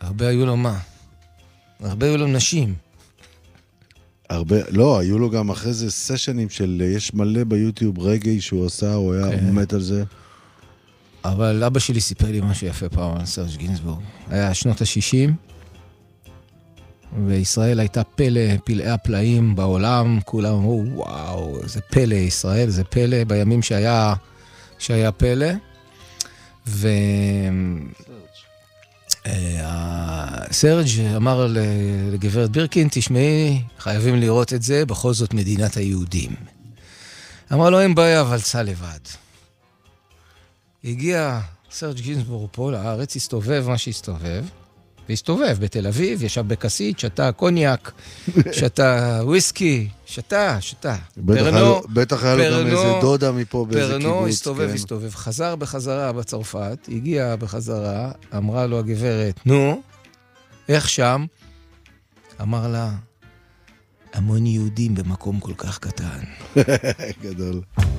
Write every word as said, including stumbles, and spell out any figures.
הרבה היו לו מה? הרבה היו לו נשים. הרבה, לא, היו לו גם אחרי זה סשנים של, יש מלא ביוטיוב רגעי שהוא עשה, הוא היה כן. מת על זה. אבל אבא שלי סיפר לי משהו יפה פעם על סרג' גינסבורג. היה שנות ה-שישים, וישראל הייתה פלא, פלאי הפלאים בעולם, כולם אמרו, וואו, זה פלא ישראל, זה פלא, בימים שהיה, שהיה פלא. ו... סרג' אמר לגברת בירקין, תשמעי, חייבים לראות את זה, בכל זאת מדינת היהודים. אמר לו, אין בעיה, אבל צא לבד. הגיע סרג' גינסבורג פה לארץ, הסתובב מה שהסתובב, והסתובב בתל אביב, ישב בקסית, שתה קוניאק, שתה וויסקי, שתה, שתה. פרנו, בטח היה לו גם איזה דודה מפה באיזה קיבוץ. פרנו הסתובב, הסתובב, חזר בחזרה בצרפת, הגיע בחזרה, אמרה לו הגברת, נו, איך שם? אמר לה, המון יהודים במקום כל כך קטן. גדול.